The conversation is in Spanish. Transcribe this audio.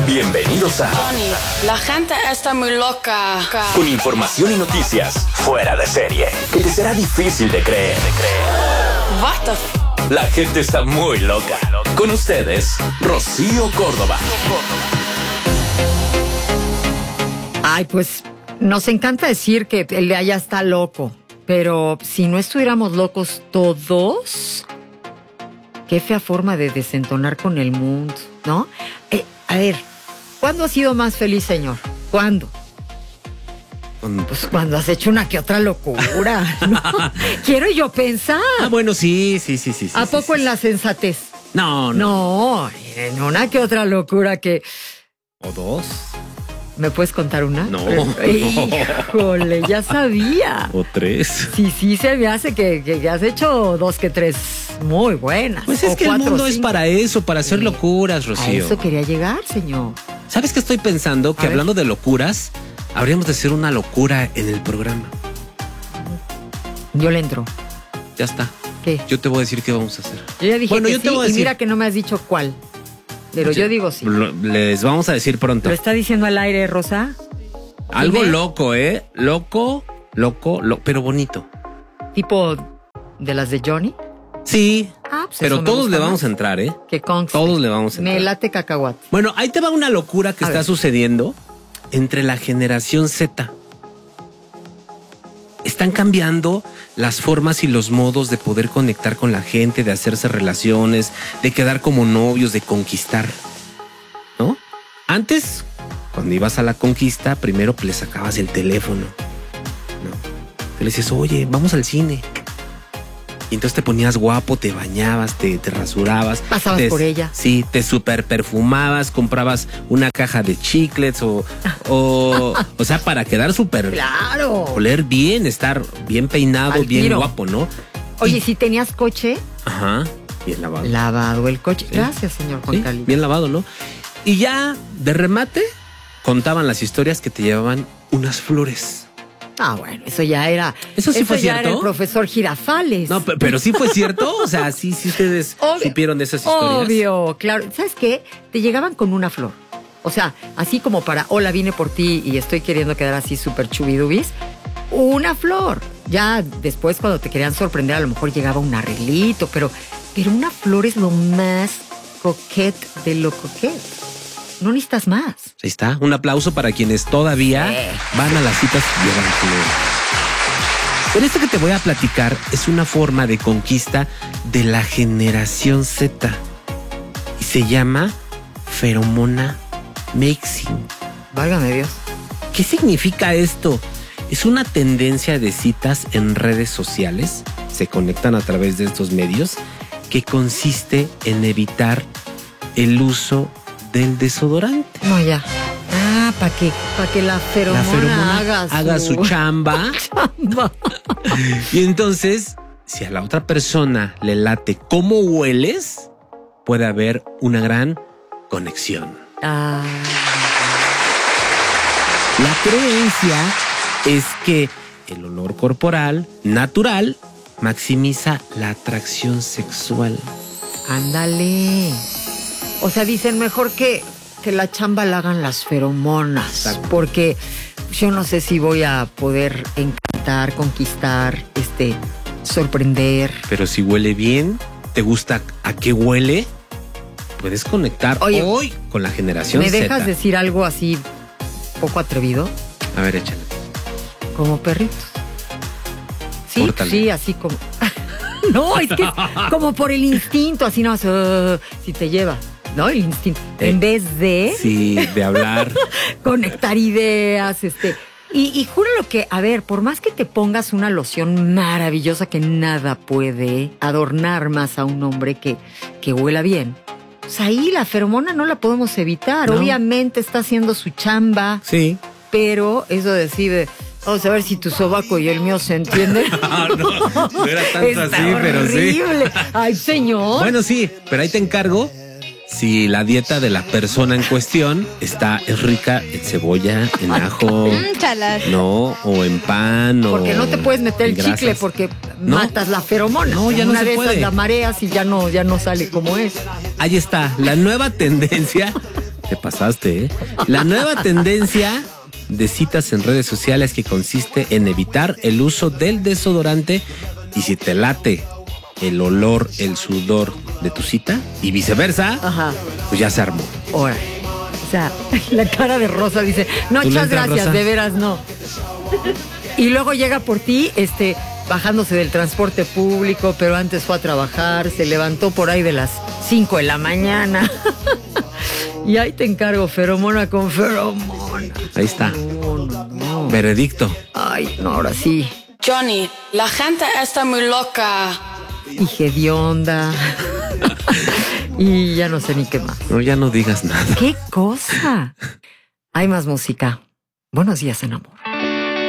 Bienvenidos a Tony, la gente está muy loca. Con información y noticias fuera de serie que te será difícil de creer. What the f... La gente está muy loca. Con ustedes, Rocío Córdoba. Ay, pues nos encanta decir que el de allá está loco, pero si no estuviéramos locos todos, qué fea forma de desentonar con el mundo, ¿no? A ver, ¿cuándo has sido más feliz, señor? ¿Cuándo? Pues cuando has hecho una que otra locura, ¿no? Quiero yo pensar. Ah, bueno, sí. ¿A poco en la sensatez? No. No, en una que otra locura que... ¿O dos? ¿Me puedes contar una? No. Híjole, ya sabía. ¿O tres? Sí, se me hace que has hecho 2 que 3 muy buenas. Pues es que el mundo es para eso, para hacer locuras, Rocío. A eso quería llegar, señor. ¿Sabes qué estoy pensando? Que hablando de locuras, habríamos de hacer una locura en el programa. Yo le entro. Ya está. ¿Qué? Yo te voy a decir qué vamos a hacer. Yo ya dije que yo sí, te voy a decir. y mira que no me has dicho cuál. Pero yo digo sí. Les vamos a decir pronto. ¿Lo está diciendo al aire, Rosa? Algo Dime. loco, ¿eh? Loco, pero bonito. ¿Tipo de las de Johnny? Sí, Pues pero eso me todos gusta le vamos más. a entrar, ¿eh? Que conste. Todos le vamos a entrar. Me late cacahuate. Bueno, ahí te va una locura que A está ver. sucediendo entre la generación Z. Están cambiando las formas y los modos de poder conectar con la gente, de hacerse relaciones, de quedar como novios, de conquistar, ¿no? Antes, cuando ibas a la conquista, primero le sacabas el teléfono, ¿no? Te le decías, oye, vamos al cine. Y entonces te ponías guapo, te bañabas, te rasurabas. Pasabas por ella. Sí, te super perfumabas, comprabas una caja de chiclets o sea, para quedar súper... ¡Claro! Oler bien, estar bien peinado, Al bien tiro. guapo, ¿no? Oye, si tenías coche, Ajá, bien lavado. lavado el coche. Sí. Gracias, señor Juan Sí, Carlos. bien lavado, ¿no? Y ya, de remate, contaban las historias que te llevaban unas flores. Ah, bueno, eso ya era... ¿Eso sí fue ya era cierto? el profesor Girafales. No, pero sí fue cierto. O sea, sí ustedes supieron de esas historias. Obvio, claro. ¿Sabes qué? Te llegaban con una flor. O sea, así como para, hola, vine por ti y estoy queriendo quedar así súper chubidubis. Una flor. Ya después, cuando te querían sorprender, a lo mejor llegaba un arreglito, pero una flor es lo más coquete de lo coquete. No necesitas más. Ahí está. Un aplauso para quienes todavía van a las citas y llevan flores. Pero esto que te voy a platicar es una forma de conquista de la generación Z. Y se llama feromona mixing. Válgame Dios. ¿Qué significa esto? Es una tendencia de citas en redes sociales, se conectan a través de estos medios, que consiste en evitar el uso del desodorante. No, ya. Ah, para que la feromona haga su chamba. Y entonces, si a la otra persona le late cómo hueles, puede haber una gran conexión. Ah. La creencia es que el olor corporal natural maximiza la atracción sexual. Ándale. O sea, dicen mejor que la chamba la hagan las feromonas. Exacto. Porque yo no sé si voy a poder encantar, conquistar, sorprender. Pero si huele bien, te gusta a qué huele, puedes conectar hoy con la generación ¿Me Z. dejas decir algo así poco atrevido? A ver, échale. Como perritos. Sí, Córtale. sí, así como... No, es que es como por el instinto, así no, si te lleva, ¿no? El instinto. En vez de... Sí, de hablar. conectar ideas, Y júralo que, a ver, por más que te pongas una loción maravillosa que nada puede adornar más a un hombre que huela bien, pues ahí la feromona no la podemos evitar. No. Obviamente está haciendo su chamba, Sí. pero eso decide... Vamos a ver si tu sobaco y el mío se entienden. No era tanto Está así, pero sí. horrible. Ay, señor. Bueno, sí, pero ahí te encargo. Si la dieta de la persona en cuestión es rica en cebolla, en ajo, Chalas. no, o en pan, o Porque no te puedes meter el en grasas. chicle porque No. matas la feromona. No, ya no Una se de puede. esas la mareas y ya no sale como es. Ahí está, la nueva tendencia Te pasaste, ¿eh? La nueva tendencia de citas en redes sociales que consiste en evitar el uso del desodorante y si te late el olor, el sudor de tu cita y viceversa, Ajá. pues ya se armó. Ahora, o sea, la cara de Rosa dice, no, ¿Tú le muchas entras, gracias, Rosa? de veras no. Y luego llega por ti, bajándose del transporte público, pero antes fue a trabajar, se levantó por ahí de las 5 de la mañana. Y ahí te encargo, feromona con feromona. Ahí está. No. Veredicto. Ay, no, ahora sí. Johnny, la gente está muy loca. Dije de onda. Y ya no sé ni qué más. No, ya no digas nada. ¿Qué cosa? Hay más música. Buenos días, en amor.